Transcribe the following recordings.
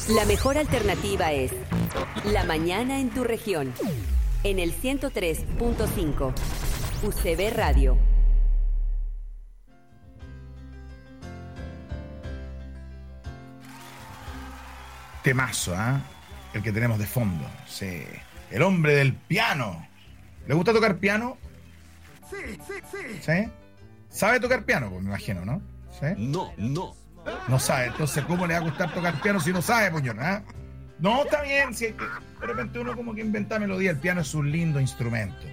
La mejor alternativa es La Mañana en tu región. En el 103.5. UCB Radio. Temazo, el que tenemos de fondo. Sí. El hombre del piano. ¿Le gusta tocar piano? Sí. ¿Sabe tocar piano? Pues me imagino, ¿no? ¿Sí? No. No sabe. Entonces, ¿cómo le va a gustar tocar piano si no sabe, puñón? No, está bien. Si es que de repente uno como que inventa melodía. El piano es un lindo instrumento.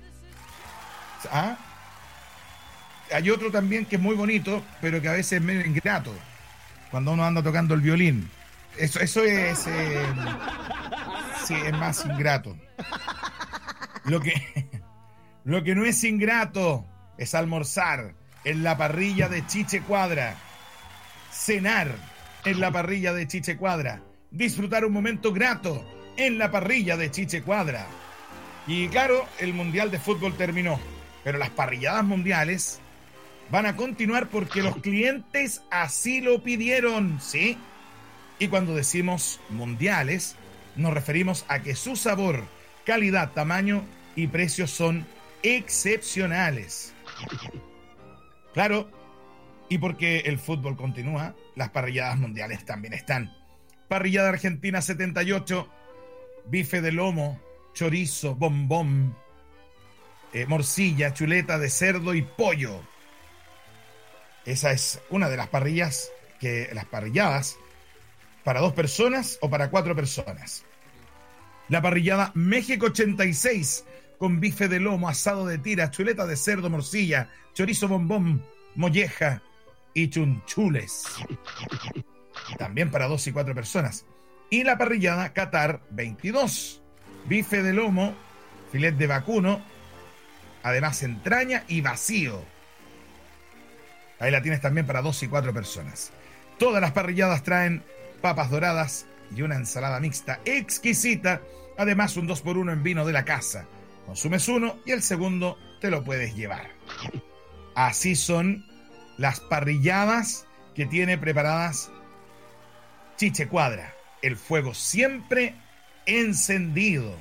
Hay otro también que es muy bonito, pero que a veces es medio ingrato. Cuando uno anda tocando el violín. Eso es... sí, es más ingrato. Lo que no es ingrato es almorzar en la parrilla de Chiche Cuadra, cenar en la parrilla de Chiche Cuadra, disfrutar un momento grato en la parrilla de Chiche Cuadra. Y claro, el Mundial de Fútbol terminó, pero las parrilladas mundiales van a continuar porque los clientes así lo pidieron, ¿sí? Y cuando decimos mundiales, nos referimos a que su sabor, calidad, tamaño y precios son excepcionales. Claro, y porque el fútbol continúa, las parrilladas mundiales también están. Parrillada Argentina 78, bife de lomo, chorizo, bombón, morcilla, chuleta de cerdo y pollo. Esa es una de las parrilladas para 2 personas o para 4 personas. La parrillada México 86 con bife de lomo, asado de tira, chuleta de cerdo, morcilla, chorizo, bombón, molleja y chunchules. También para 2 y 4 personas. Y la parrillada Qatar 22, bife de lomo, filet de vacuno, además entraña y vacío. Ahí la tienes también para 2 y 4 personas. Todas las parrilladas traen papas doradas y una ensalada mixta exquisita. Además, un 2x1 en vino de la casa. Consumes uno y el segundo te lo puedes llevar. Así son las parrilladas que tiene preparadas Chiche Cuadra. El fuego siempre encendido.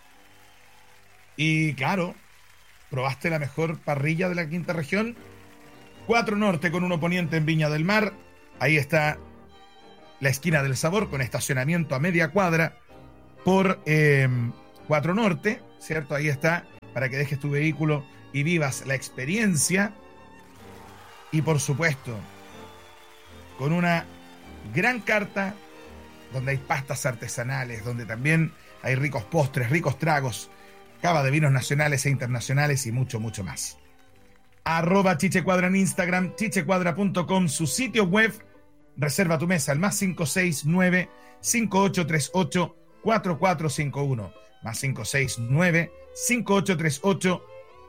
Y claro, ¿probaste la mejor parrilla de la quinta región? 4 Norte con 1 Poniente en Viña del Mar. Ahí está la esquina del sabor con estacionamiento a media cuadra por 4 Norte, ¿cierto? Ahí está, para que dejes tu vehículo y vivas la experiencia. Y por supuesto, con una gran carta donde hay pastas artesanales, donde también hay ricos postres, ricos tragos, cava de vinos nacionales e internacionales y mucho, mucho más. @chichecuadra en Instagram, chichecuadra.com, su sitio web. Reserva tu mesa al +569 5838 4451, +569 5838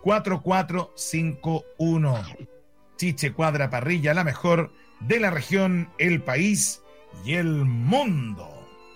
4451. Chiche Cuadra Parrilla, la mejor de la región, el país y el mundo.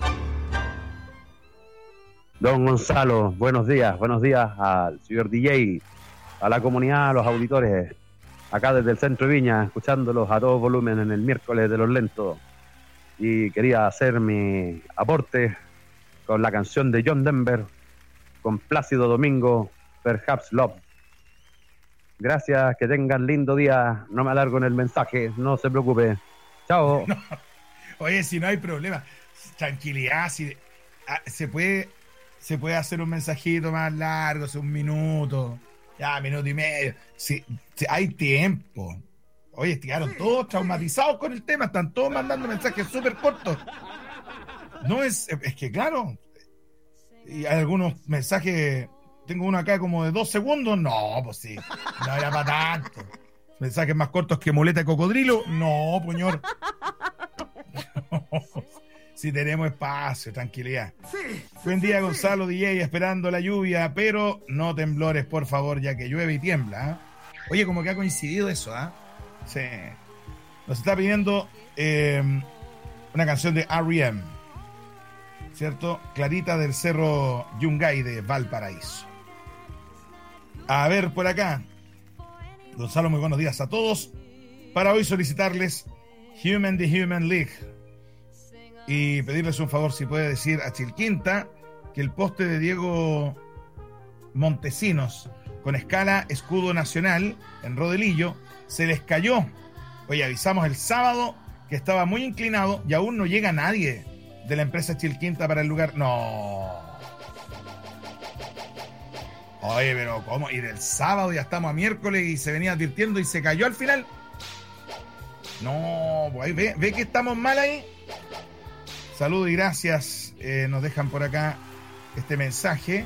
Don Gonzalo, buenos días al señor DJ, a la comunidad, a los auditores, acá desde el centro de Viña, escuchándolos a todo volumen en el miércoles de los lentos. Y quería hacer mi aporte con la canción de John Denver, con Plácido Domingo, Perhaps Love. Gracias, que tengan lindo día. No me alargo en el mensaje, no se preocupe. Chao. No. Oye, si no hay problema, tranquilidad, si, se puede hacer un mensajito más largo, un minuto, ya, minuto y medio. Si hay tiempo. Oye, quedaron todos traumatizados con el tema, están todos mandando mensajes súper cortos. No es que claro, y hay algunos mensajes, tengo uno acá como de 2 segundos, no, pues sí, no era para tanto. Mensajes más cortos que muleta de cocodrilo, no, señor. Si tenemos espacio, tranquilidad. Buen día, Gonzalo DJ, esperando la lluvia, pero no temblores, por favor, ya que llueve y tiembla. Oye, como que ha coincidido eso, Sí. Nos está pidiendo una canción de R.E.M., ¿cierto? Clarita del Cerro Yungay de Valparaíso. A ver, por acá. Gonzalo, muy buenos días a todos. Para hoy solicitarles Human the Human League. y pedirles un favor, si puede decir a Chilquinta que el poste de Diego Montesinos con escala escudo nacional en Rodelillo se les cayó. Oye, avisamos el sábado que estaba muy inclinado y aún no llega nadie de la empresa Chilquinta para el lugar. No. Oye, pero ¿cómo? Y del sábado ya estamos a miércoles y se venía advirtiendo y se cayó al final. No, pues ve que estamos mal ahí. Saludos y gracias. Nos dejan por acá este mensaje.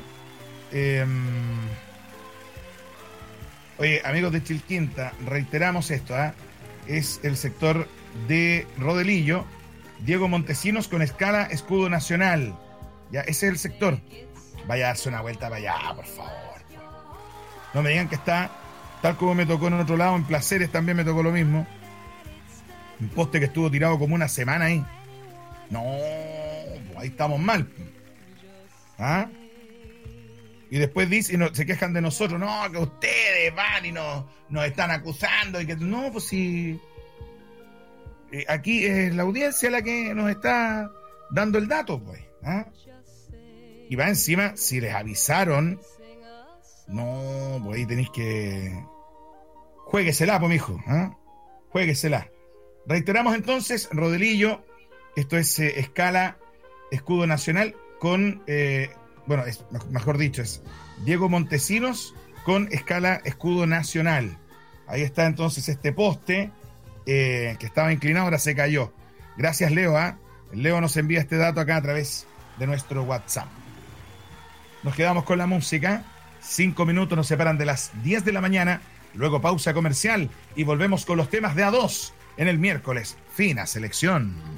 Oye, amigos de Chilquinta, reiteramos esto, es el sector de Rodelillo, Diego Montesinos con escala escudo nacional. Ya, ese es el sector. Vaya a darse una vuelta para allá, por favor. No me digan que está, tal como me tocó en otro lado, en Placeres también me tocó lo mismo. Un poste que estuvo tirado como una semana ahí. No, pues ahí estamos mal. ¿Ah? Y después dicen, se quejan de nosotros, no, que ustedes van y nos están acusando. Y que no, pues si aquí es la audiencia la que nos está dando el dato, pues. ¿Ah? Y va encima, si les avisaron, no, pues ahí tenéis que... Juéguesela, pues, mijo. ¿Ah? Juéguesela. Reiteramos entonces, Rodelillo, esto es escala escudo nacional con... bueno, mejor dicho, es Diego Montesinos con escala escudo nacional. Ahí está entonces este poste que estaba inclinado, ahora se cayó. Gracias, Leo. Leo nos envía este dato acá a través de nuestro WhatsApp. Nos quedamos con la música. 5 minutos nos separan de las 10 de la mañana. Luego pausa comercial y volvemos con los temas de A2 en el miércoles. Fina selección.